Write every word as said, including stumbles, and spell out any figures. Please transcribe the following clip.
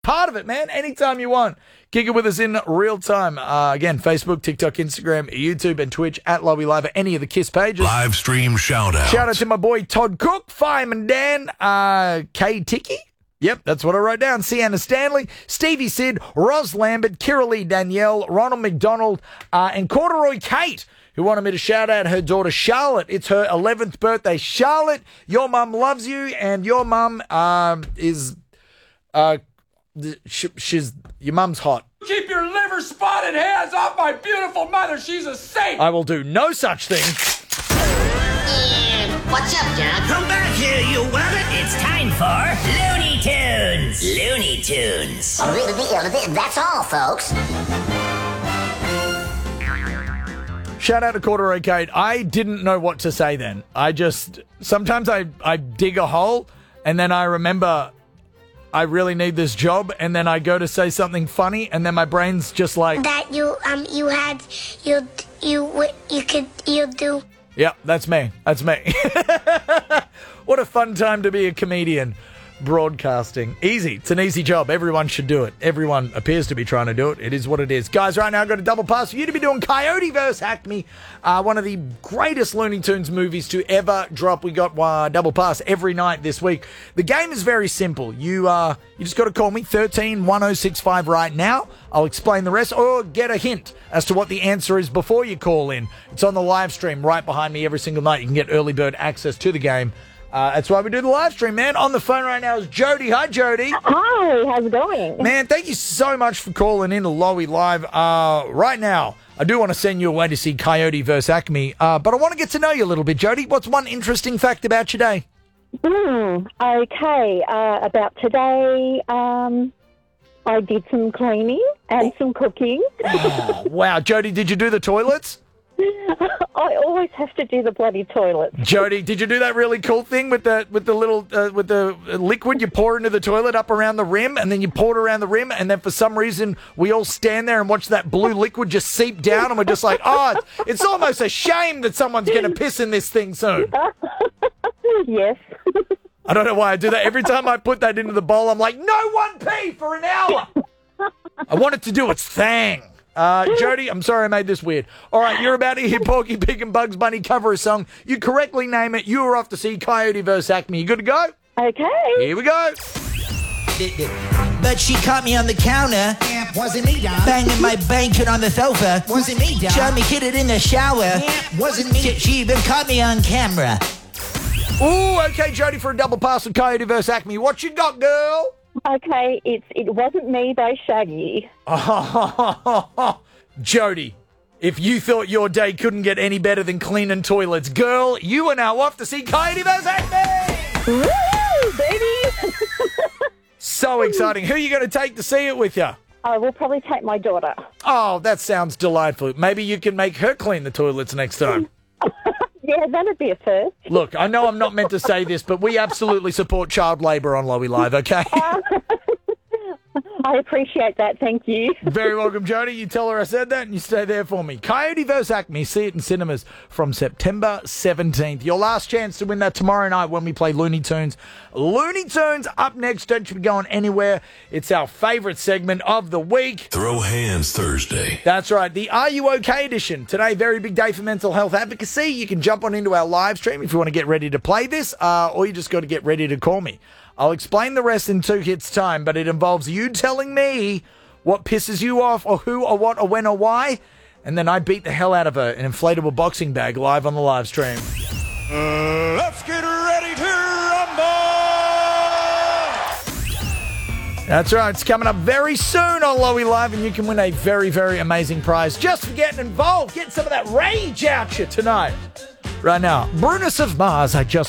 part of it, man. Anytime you want. Kick it with us in real time. Uh, again, Facebook, TikTok, Instagram, YouTube, and Twitch at Lowy Live at any of the KISS pages. Live stream shout out. Shout out to my boy Todd Cook, Fireman Dan, uh, K Tiki. Yep, that's what I wrote down. Sienna Stanley, Stevie Sid, Roz Lambert, Kira Lee Danielle, Ronald McDonald, uh, and Corduroy Kate, who wanted me to shout out her daughter Charlotte. It's her eleventh birthday. Charlotte, your mum loves you, and your mum um, is... Uh, She, she's your mum's hot. Keep your liver spotted hands off my beautiful mother. She's a saint. I will do no such thing. Uh, what's up, Jack? Come back here, you wabbit. It's time for Looney Tunes. Looney Tunes. That's all, folks. Shout out to Corduroy Kate. I didn't know what to say then. I just sometimes I I dig a hole and then I remember I really need this job, and then I go to say something funny, and then my brain's just like that. You um you had you you you could you do. Yeah, that's me. That's me. What a fun time to be a comedian. Broadcasting. Easy. It's an easy job. Everyone should do it. Everyone appears to be trying to do it. It is what it is. Guys, right now I've got a double pass for you to be doing Coyote versus Acme, uh, one of the greatest Looney Tunes movies to ever drop. We got uh, double pass every night this week. The game is very simple. You uh, you just got to call me thirteen one oh six five right now. I'll explain the rest, or get a hint as to what the answer is before you call in. It's on the live stream right behind me every single night. You can get early bird access to the game. Uh, that's why we do the live stream, man. On the phone right now is Jody. Hi, Jody. Hi, how's it going? Man, thank you so much for calling in to Lowy Live. Uh, right now, I do want to send you away to see Coyote versus Acme, uh, but I want to get to know you a little bit, Jody. What's one interesting fact about your day? Hmm, okay, uh, about today, um, I did some cleaning and some cooking. Oh, wow. Jody, did you do the toilets? I always have to do the bloody toilet. Jody, did you do that really cool thing with the with the little uh, with the liquid you pour into the toilet up around the rim, and then you pour it around the rim, and then for some reason we all stand there and watch that blue liquid just seep down, and we're just like, oh, it's, it's almost a shame that someone's going to piss in this thing soon. Yes. I don't know why I do that. Every time I put that into the bowl, I'm like, no one pee for an hour. I want it to do its thing. Uh, Jody, I'm sorry I made this weird. All right, you're about to hear Porky Pig and Bugs Bunny cover a song. You correctly name it. You are off to see Coyote versus Acme. You good to go? Okay. Here we go. But she caught me on the counter. Yeah, wasn't me, dog. Banging my blanket on the sofa. Wasn't me, dog. Showed me hit it in the shower. Yeah, wasn't me. She, she even caught me on camera. Ooh, okay, Jody, for a double pass of Coyote versus Acme. What you got, girl? Okay, it's It Wasn't Me by Shaggy. Jody, if you thought your day couldn't get any better than cleaning toilets, girl, you are now off to see Coyote versus Acme! Woo, baby! So exciting. Who are you going to take to see it with you? I will probably take my daughter. Oh, that sounds delightful. Maybe you can make her clean the toilets next time. Yeah, that'd be a first. Look, I know I'm not meant to say this, but we absolutely support child labour on Lowy Live, okay? I appreciate that. Thank you. Very welcome, Jody. You tell her I said that and you stay there for me. Coyote versus Acme. See it in cinemas from September seventeenth. Your last chance to win that tomorrow night when we play Looney Tunes. Looney Tunes up next. Don't you be going anywhere. It's our favourite segment of the week. Throw Hands Thursday. That's right. The Are You OK edition. Today, very big day for mental health advocacy. You can jump on into our live stream if you want to get ready to play this, uh, or you just got to get ready to call me. I'll explain the rest in two hits time, but it involves you telling me what pisses you off, or who, or what, or when, or why, and then I beat the hell out of her in an inflatable boxing bag live on the live stream. Uh, let's get ready to rumble! That's right. It's coming up very soon on Lowy Live, and you can win a very, very amazing prize just for getting involved. Get some of that rage out you tonight. Right now, Brunus of Mars, I Just